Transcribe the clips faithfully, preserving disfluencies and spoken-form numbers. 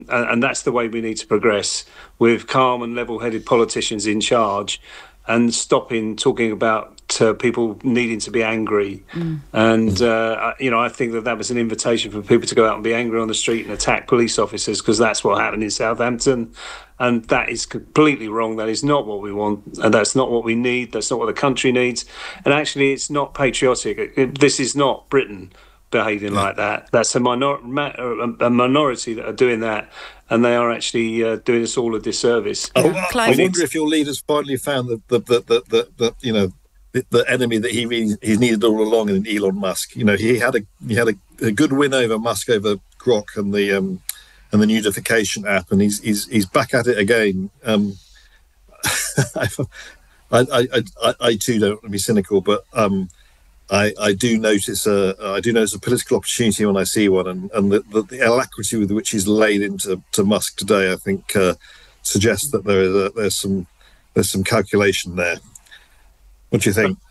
and, and that's the way we need to progress, with calm and level-headed politicians in charge, and stopping talking about uh, people needing to be angry. Mm. And, uh, you know, I think that that was an invitation for people to go out and be angry on the street and attack police officers, because that's what happened in Southampton. And that is completely wrong. That is not what we want. And that's not what we need. That's not what the country needs. And actually, it's not patriotic. It, it, this is not Britain behaving yeah. like that. That's a, minor, a minority that are doing that. And they are actually uh, doing us all a disservice. Oh, I wonder if your leaders finally found the, the, the, the, the, the you know, the, the enemy that he really, he needed all along in Elon Musk. You know, he had a he had a, a good win over Musk over Grok and the um, and the nudification app, and he's he's he's back at it again. Um, I, I, I, I I too don't want to be cynical, but um, I, I do notice a I do notice a political opportunity when I see one, and, and the, the, the alacrity with which he's laid into to Musk today, I think, uh, suggests that there is a, there's some there's some calculation there. What do you think?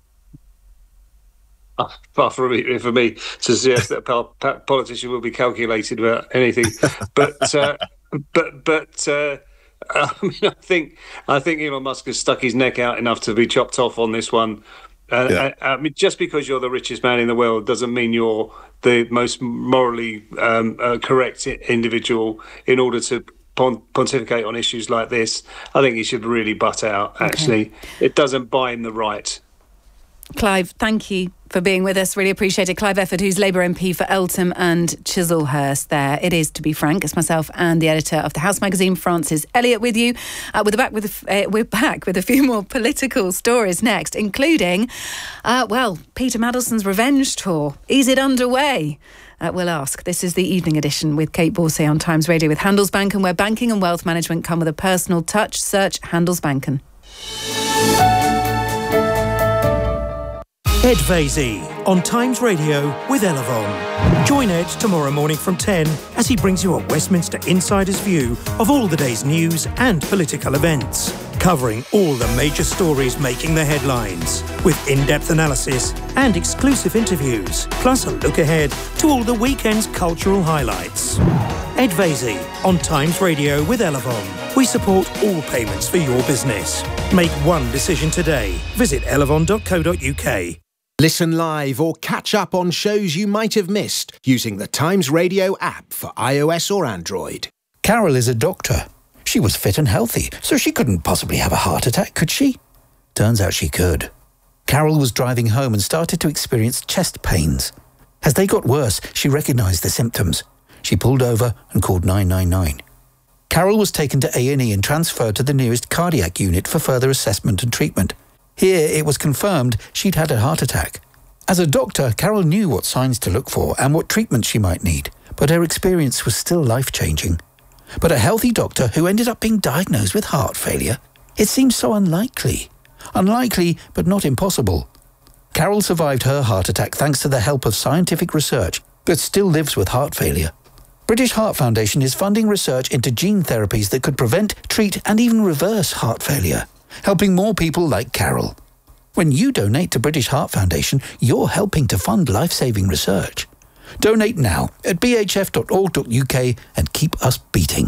Far from me, for me to suggest that a politician will be calculated about anything, but uh, but but uh, I mean, I think I think Elon Musk has stuck his neck out enough to be chopped off on this one. Uh, yeah. I, I mean, just because you're the richest man in the world doesn't mean you're the most morally um, uh, correct individual in order to pontificate on issues like this. I think he should really butt out, actually. Okay. It doesn't buy him the right. Clive, thank you for being with us. Really appreciate it. Clive Efford, who's Labour M P for Eltham and Chislehurst there. It is, to be frank, it's myself and the editor of the House magazine, Francis Elliott, with you. Uh, we're, back with a, uh, we're back with a few more political stories next, including, uh, well, Peter Mandelson's revenge tour. Is it underway? Uh, we'll ask. This is the evening edition with Kate Borsay on Times Radio with Handelsbanken, where banking and wealth management come with a personal touch. Search Handelsbanken. Ed Vaizey on Times Radio with Elavon. Join Ed tomorrow morning from ten as he brings you a Westminster insider's view of all the day's news and political events, covering all the major stories making the headlines, with in-depth analysis and exclusive interviews, plus a look ahead to all the weekend's cultural highlights. Ed Vaizey on Times Radio with Elavon. We support all payments for your business. Make one decision today. Visit elavon dot co dot uk. Listen live or catch up on shows you might have missed using the Times Radio app for iOS or Android. Carol is a doctor. She was fit and healthy, so she couldn't possibly have a heart attack, could she? Turns out she could. Carol was driving home and started to experience chest pains. As they got worse, she recognised the symptoms. She pulled over and called nine nine nine. Carol was taken to A and E and transferred to the nearest cardiac unit for further assessment and treatment. Here, it was confirmed she'd had a heart attack. As a doctor, Carol knew what signs to look for and what treatment she might need, but her experience was still life-changing. But a healthy doctor who ended up being diagnosed with heart failure? It seems so unlikely. Unlikely, but not impossible. Carol survived her heart attack thanks to the help of scientific research, but still lives with heart failure. British Heart Foundation is funding research into gene therapies that could prevent, treat, and even reverse heart failure, helping more people like Carol. When you donate to British Heart Foundation, you're helping to fund life-saving research. Donate now at b h f dot org dot u k and keep us beating.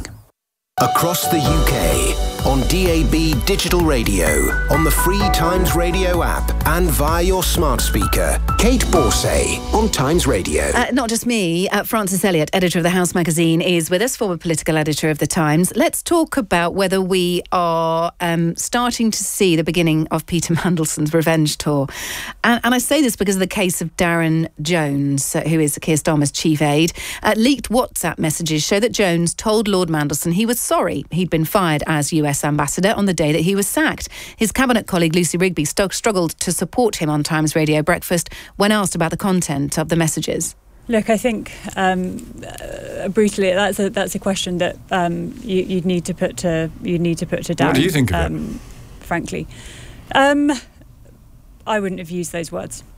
Across the U K, on D A B digital radio, on the free Times Radio app, and via your smart speaker. Kate Borsay on Times Radio. Uh, not just me, uh, Francis Elliott, editor of the House magazine, is with us, former political editor of the Times. Let's talk about whether we are um, starting to see the beginning of Peter Mandelson's revenge tour. And, and I say this because of the case of Darren Jones, uh, who is Keir Starmer's chief aide. Uh, leaked WhatsApp messages show that Jones told Lord Mandelson he was sorry he'd been fired as U S ambassador on the day that he was sacked. His cabinet colleague Lucy Rigby st- struggled to support him on Times Radio Breakfast when asked about the content of the messages. Look, I think um, uh, brutally, that's a that's a question that um, you, you'd need to put to you need to put to Darren. What do you think of um, it? Frankly, um, I wouldn't have used those words.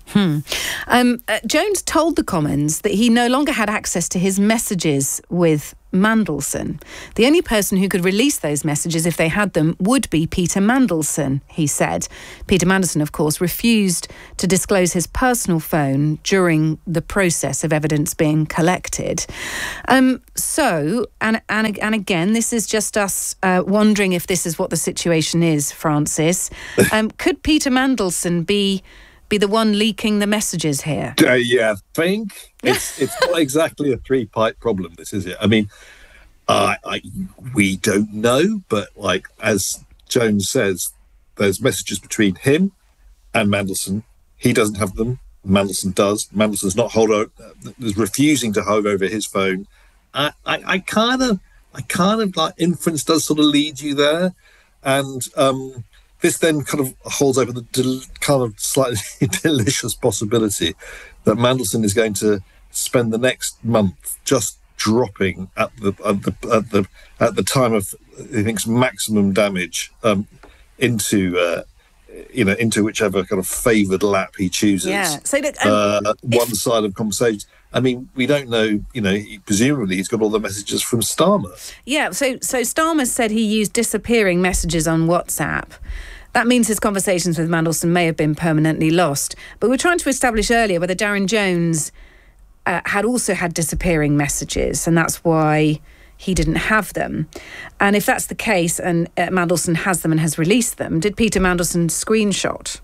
Hmm. Um, uh, Jones told the Commons that he no longer had access to his messages with Mandelson. The only person who could release those messages, if they had them, would be Peter Mandelson, he said. Peter Mandelson, of course, refused to disclose his personal phone during the process of evidence being collected. Um, so, and, and, and again, this is just us uh, wondering if this is what the situation is, Francis. Um, could Peter Mandelson be... be the one leaking the messages here? Uh, yeah, I think it's it's not exactly a three-pipe problem, this, is it? I mean, uh, I, we don't know, but like as Jones says, there's messages between him and Mandelson. He doesn't have them. Mandelson does. Mandelson's not hold o- is refusing to hold over his phone. I, I kind of, I kind of like inference does sort of lead you there, and um, this then kind of holds open the del- kind of slightly delicious possibility that Mandelson is going to spend the next month just dropping at the at the at the at the time of he thinks maximum damage um, into uh, you know into whichever kind of favoured lap he chooses. Yeah. So look, um, uh, if- one side of conversations. I mean, we don't know. You know, he, presumably he's got all the messages from Starmer. Yeah. So so Starmer said he used disappearing messages on WhatsApp. That means his conversations with Mandelson may have been permanently lost. But we were trying to establish earlier whether Darren Jones uh, had also had disappearing messages, and that's why he didn't have them. And if that's the case, and uh, Mandelson has them and has released them, did Peter Mandelson screenshot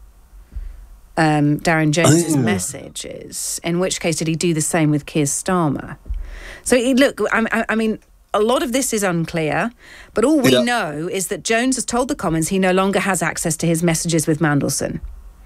um, Darren Jones's Oh. messages? In which case, did he do the same with Keir Starmer? So he, look, I, I, I mean... a lot of this is unclear, but all we Yeah. know is that Jones has told the Commons he no longer has access to his messages with Mandelson.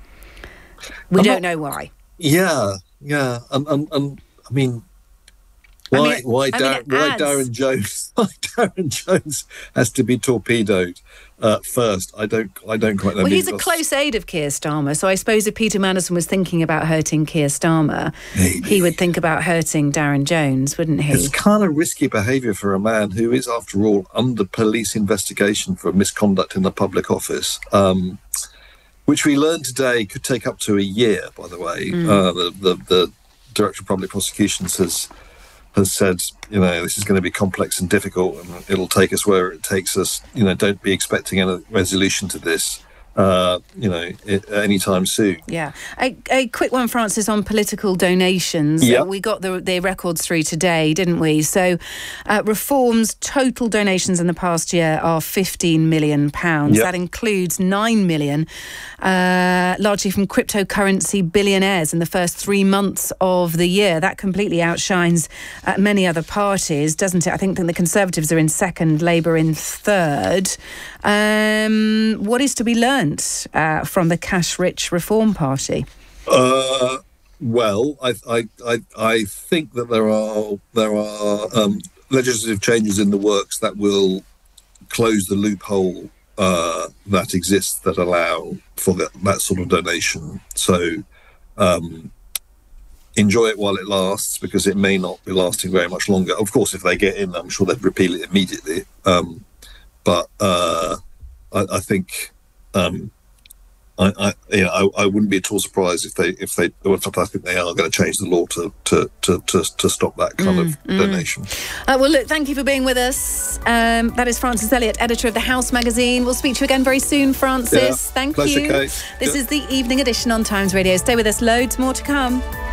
We I'm don't not- know why. Yeah, yeah, and and, and I mean, why I mean, why I mean, Dar- it why adds- Darren Jones why Darren Jones has to be torpedoed uh, first? I don't I don't quite know. Well, he's a because- close aide of Keir Starmer, so I suppose if Peter Mandelson was thinking about hurting Keir Starmer, Maybe. he would think about hurting Darren Jones, wouldn't he? It's kind of risky behaviour for a man who is, after all, under police investigation for misconduct in the public office, um, which we learned today could take up to a year, by the way. Mm. Uh, the, the, the Director of Public Prosecutions has, has said, you know, this is going to be complex and difficult and it'll take us where it takes us. You know, don't be expecting any resolution to this. Uh, you know, it, anytime soon. Yeah. A, a quick one, Francis, on political donations. Yeah. Uh, we got the, the records through today, didn't we? So uh, Reform's total donations in the past year are fifteen million pounds. Yep. That includes nine million, uh, largely from cryptocurrency billionaires in the first three months of the year. That completely outshines uh, many other parties, doesn't it? I think that the Conservatives are in second, Labour in third. Um, what is to be learned Uh, from the cash-rich Reform Party? Uh, well, I, I, I, I think that there are there are um, legislative changes in the works that will close the loophole uh, that exists that allow for that, that sort of donation. So um, enjoy it while it lasts, because it may not be lasting very much longer. Of course, if they get in, I'm sure they'd repeal it immediately. Um, but uh, I, I think. Um, I, I, you know, I, I wouldn't be at all surprised if they, if they, in fact, I think they are going to change the law to to to to, to stop that kind Mm, of donation. Uh, well, look, thank you for being with us. Um, that is Francis Elliott, editor of The House magazine. We'll speak to you again very soon, Francis. Yeah. Thank Pleasure, you. Kate. This Yeah. is the Evening Edition on Times Radio. Stay with us. Loads more to come.